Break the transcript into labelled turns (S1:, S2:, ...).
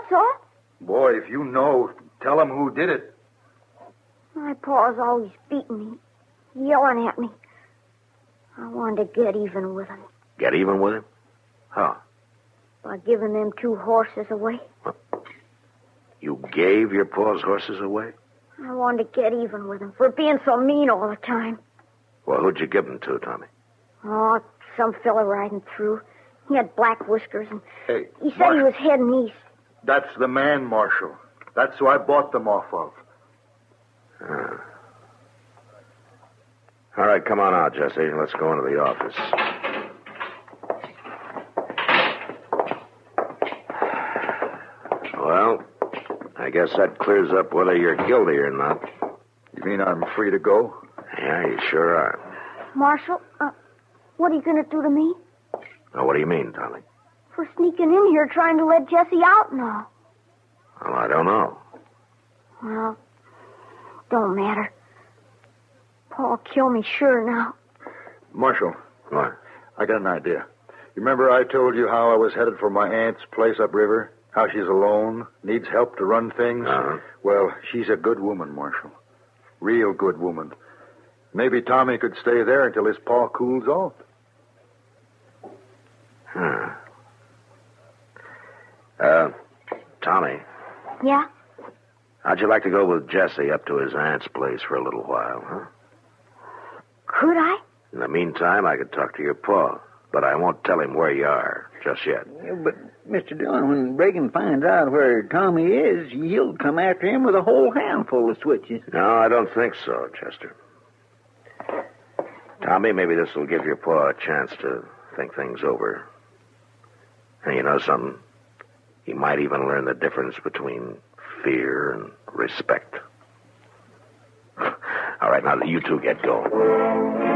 S1: that's all.
S2: Boy, if you know, tell him who did it.
S1: My pa's always beating me, yelling at me. I wanted to get even with him.
S3: Get even with him? How?
S1: By giving them 2 horses away.
S3: You gave your pa's horses away?
S1: I wanted to get even with him for being so mean all the time.
S3: Well, who'd you give them to, Tommy?
S1: Oh, some fella riding through. He had black whiskers, and
S2: Hey,
S1: he said he was heading east.
S2: That's the man, Marshal. That's who I bought them off of.
S3: All right, come on out, Jesse. Let's go into the office. Well, I guess that clears up whether you're guilty or not.
S2: You mean I'm free to go?
S3: Yeah, you sure are.
S1: Marshal, what are you going to do to me?
S3: Now, what do you mean, Tommy?
S1: For sneaking in here trying to let Jesse out and all.
S3: Well, I don't know.
S1: Well, don't matter. Paul killed me sure now.
S2: Marshal,
S3: What?
S2: I got an idea. You remember I told you how I was headed for my aunt's place upriver? How she's alone, needs help to run things?
S3: Uh-huh.
S2: Well, she's a good woman, Marshal. Real good woman. Maybe Tommy could stay there until his paw cools off.
S3: Tommy,
S1: Yeah?
S3: how'd you like to go with Jesse up to his aunt's place for a little while, huh?
S1: Could I?
S3: In the meantime, I could talk to your pa, but I won't tell him where you are just yet.
S4: Yeah, but, Mr. Dillon, when Reagan finds out where Tommy is, he'll come after him with a whole handful of switches.
S3: No, I don't think so, Chester. Tommy, maybe this will give your pa a chance to think things over. And you know something? He might even learn the difference between fear and respect. All right, now you two get going.